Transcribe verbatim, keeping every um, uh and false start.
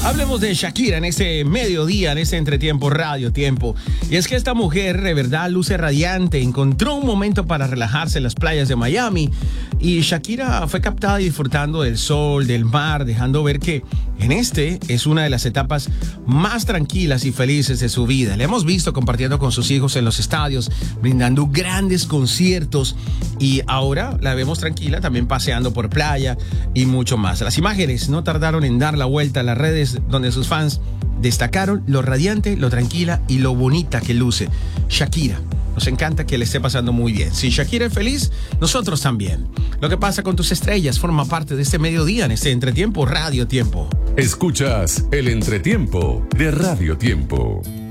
Hablemos de Shakira en este mediodía, en este entretiempo, radio tiempo. Y es que esta mujer de verdad luce radiante, encontró un momento para relajarse en las playas de Miami. Y Shakira fue captada disfrutando del sol, del mar, dejando ver que en este es una de las etapas más tranquilas y felices de su vida. La hemos visto compartiendo con sus hijos en los estadios, brindando grandes conciertos y ahora la vemos tranquila también paseando por playa y mucho más. Las imágenes no tardaron en dar la vuelta a las redes donde sus fans destacaron lo radiante, lo tranquila y lo bonita que luce Shakira. Nos encanta que le esté pasando muy bien. Si Shakira es feliz, nosotros también. Lo que pasa con tus estrellas forma parte de este mediodía en este entretiempo, Radio Tiempo. Escuchas el entretiempo de Radio Tiempo.